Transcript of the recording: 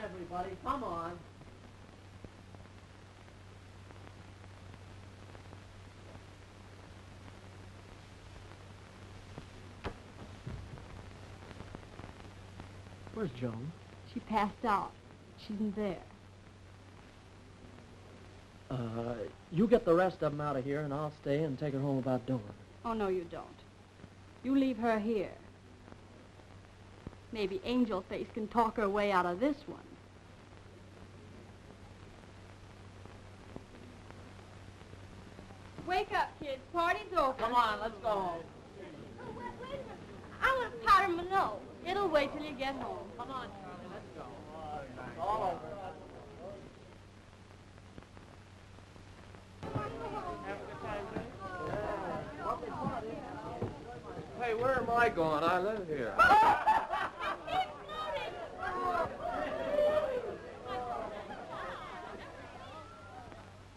everybody. Come on. Where's Joan? She passed out. She isn't there. You get the rest of them out of here, and I'll stay and take her home about dawn. Oh, no, you don't. You leave her here. Maybe Angel Face can talk her way out of this one. Wake up, kids. Party's over. Come on, let's go home. Oh, wait a minute. I want to powder my nose. It'll wait till you get home. Come on, Charlie, let's go. It's all over. Hey, where am I going? I live here.